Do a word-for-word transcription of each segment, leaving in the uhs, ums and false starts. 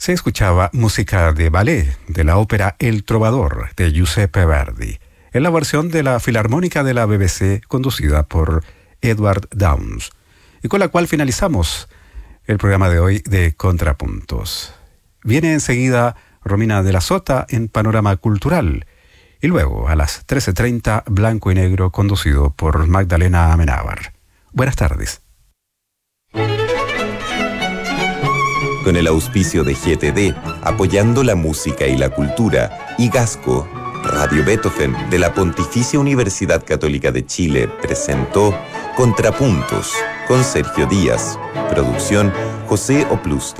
Se escuchaba música de ballet de la ópera El Trovador de Giuseppe Verdi, en la versión de la Filarmónica de la B B C conducida por Edward Downes, y con la cual finalizamos el programa de hoy de Contrapuntos. Viene enseguida Romina de la Sota en Panorama Cultural, y luego a las trece treinta Blanco y Negro conducido por Magdalena Amenábar. Buenas tardes. Con el auspicio de G T D, apoyando la música y la cultura, y Gasco, Radio Beethoven de la Pontificia Universidad Católica de Chile presentó Contrapuntos con Sergio Díaz. Producción José Oplusti.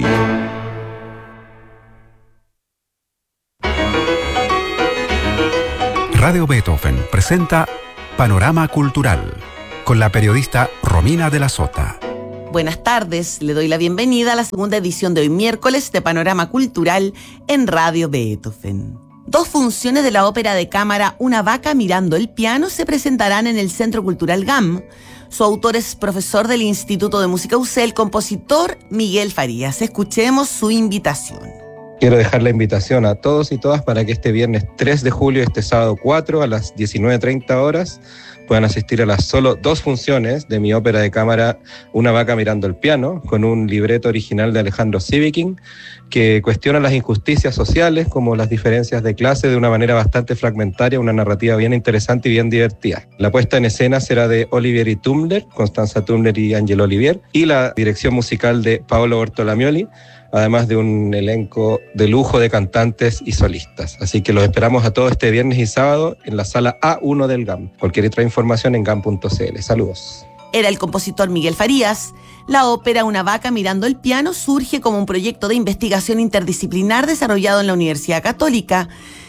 Radio Beethoven presenta Panorama Cultural con la periodista Romina de la Sota. Buenas tardes, le doy la bienvenida a la segunda edición de hoy miércoles de Panorama Cultural en Radio Beethoven. Dos funciones de la ópera de cámara Una vaca mirando el piano se presentarán en el Centro Cultural G A M. Su autor es profesor del Instituto de Música U C E, el compositor Miguel Farías. Escuchemos su invitación. Quiero dejar la invitación a todos y todas para que este viernes tres de julio, este sábado cuatro, a las diecinueve treinta horas, puedan asistir a las solo dos funciones de mi ópera de cámara Una vaca mirando el piano, con un libreto original de Alejandro Sivikin, que cuestiona las injusticias sociales como las diferencias de clase de una manera bastante fragmentaria, una narrativa bien interesante y bien divertida. La puesta en escena será de Olivieri Tumler, Constanza Tumler y Angelo Olivier, y la dirección musical de Paolo Bortolamioli, además de un elenco de lujo de cantantes y solistas. Así que los esperamos a todos este viernes y sábado en la sala A uno del G A M. Cualquier otra información en gam punto c l. Saludos. Era el compositor Miguel Farías. La ópera Una vaca mirando el piano surge como un proyecto de investigación interdisciplinar desarrollado en la Universidad Católica.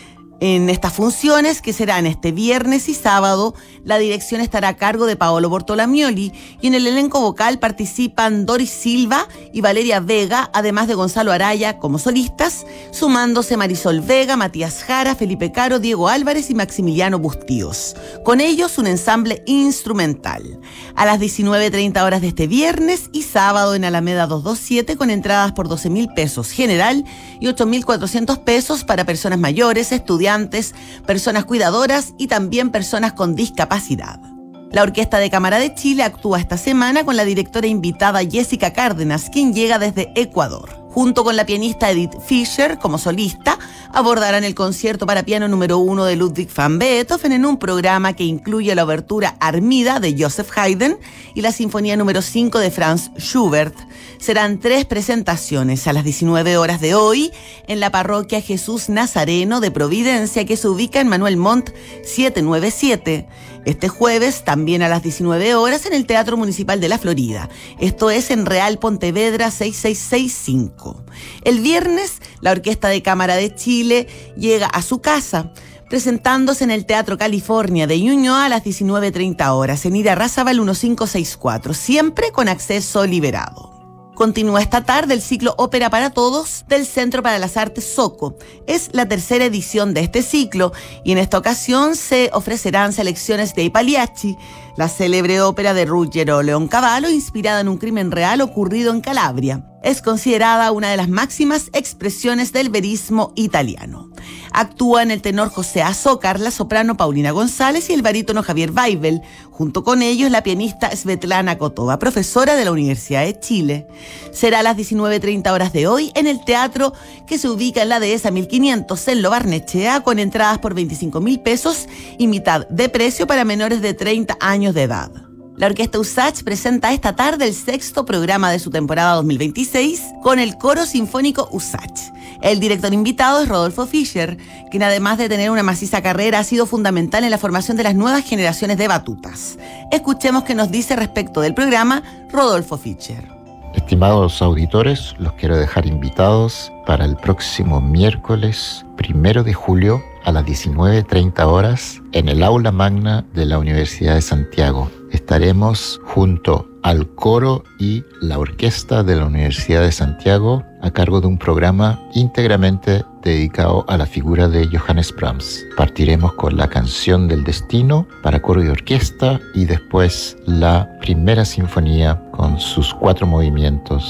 En estas funciones, que serán este viernes y sábado, la dirección estará a cargo de Paolo Bortolamioli y en el elenco vocal participan Doris Silva y Valeria Vega, además de Gonzalo Araya como solistas, sumándose Marisol Vega, Matías Jara, Felipe Caro, Diego Álvarez y Maximiliano Bustíos. Con ellos un ensamble instrumental. A las diecinueve treinta horas de este viernes y sábado en Alameda doscientos veintisiete, con entradas por doce mil pesos general y ocho mil cuatrocientos pesos para personas mayores, estudiantes, personas cuidadoras y también personas con discapacidad. La Orquesta de Cámara de Chile actúa esta semana con la directora invitada Jessica Cárdenas, quien llega desde Ecuador. Junto con la pianista Edith Fischer como solista, abordarán el concierto para piano número uno de Ludwig van Beethoven en un programa que incluye la obertura Armida de Joseph Haydn y la sinfonía número cinco de Franz Schubert. Serán tres presentaciones a las diecinueve horas de hoy en la parroquia Jesús Nazareno de Providencia, que se ubica en Manuel Montt setecientos noventa y siete. Este jueves, también a las diecinueve horas, en el Teatro Municipal de la Florida. Esto es en Real Pontevedra seis seis seis cinco. El viernes, la Orquesta de Cámara de Chile llega a su casa, presentándose en el Teatro California de Ñuñoa a las diecinueve treinta horas, en Irarrázaval quince sesenta y cuatro, siempre con acceso liberado. Continúa esta tarde el ciclo Ópera para Todos del Centro para las Artes Soco. Es la tercera edición de este ciclo y en esta ocasión se ofrecerán selecciones de I Pagliacci, la célebre ópera de Ruggero Leoncavallo, inspirada en un crimen real ocurrido en Calabria. Es considerada una de las máximas expresiones del verismo italiano. Actúan el tenor José Azócar, la soprano Paulina González y el barítono Javier Weibel. Junto con ellos, la pianista Svetlana Kotova, profesora de la Universidad de Chile. Será a las diecinueve treinta horas de hoy en el teatro, que se ubica en la Dehesa mil quinientos en Lo Barnechea, con entradas por veinticinco mil pesos y mitad de precio para menores de treinta años de edad. La Orquesta Usach presenta esta tarde el sexto programa de su temporada dos mil veintiséis con el Coro Sinfónico Usach. El director invitado es Rodolfo Fischer, quien además de tener una maciza carrera ha sido fundamental en la formación de las nuevas generaciones de batutas. Escuchemos qué nos dice respecto del programa Rodolfo Fischer. Estimados auditores, los quiero dejar invitados para el próximo miércoles primero de julio a las diecinueve treinta horas en el Aula Magna de la Universidad de Santiago. Estaremos junto al coro y la orquesta de la Universidad de Santiago a cargo de un programa íntegramente dedicado a la figura de Johannes Brahms. Partiremos con la Canción del Destino para coro y orquesta y después la Primera Sinfonía con sus cuatro movimientos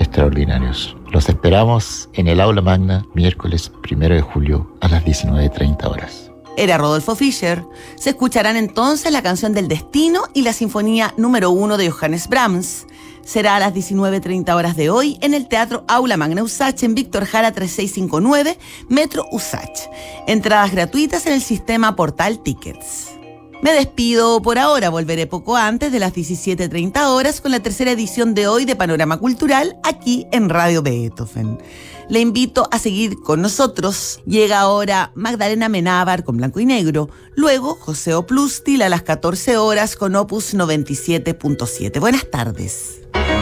extraordinarios. Los esperamos en el Aula Magna, miércoles primero de julio a las diecinueve treinta horas. Era Rodolfo Fischer. Se escucharán entonces la canción del Destino y la sinfonía número uno de Johannes Brahms. Será a las diecinueve treinta horas de hoy en el Teatro Aula Magna Usach en Víctor Jara treinta y seis cincuenta y nueve, Metro Usach. Entradas gratuitas en el sistema Portal Tickets. Me despido por ahora, volveré poco antes de las diecisiete treinta horas con la tercera edición de hoy de Panorama Cultural aquí en Radio Beethoven. Le invito a seguir con nosotros. Llega ahora Magdalena Menábar con Blanco y Negro, luego José Oplústil a las catorce horas con Opus noventa y siete punto siete. Buenas tardes.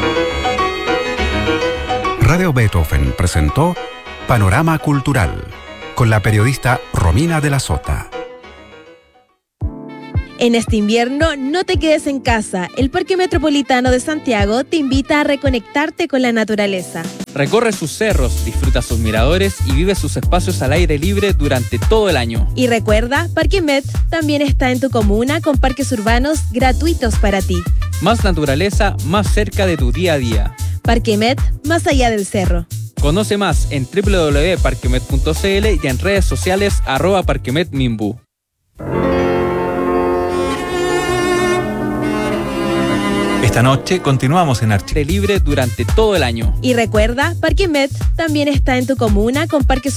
Radio Beethoven presentó Panorama Cultural con la periodista Romina de la Sota. En este invierno, no te quedes en casa. El Parque Metropolitano de Santiago te invita a reconectarte con la naturaleza. Recorre sus cerros, disfruta sus miradores y vive sus espacios al aire libre durante todo el año. Y recuerda, Parque Met también está en tu comuna con parques urbanos gratuitos para ti. Más naturaleza, más cerca de tu día a día. Parque Met, más allá del cerro. Conoce más en doble u doble u doble u punto parquemet punto c l y en redes sociales arroba parquemetmimbu. Esta noche continuamos en Archivos Libre durante todo el año. Y recuerda, Parque Met también está en tu comuna con parques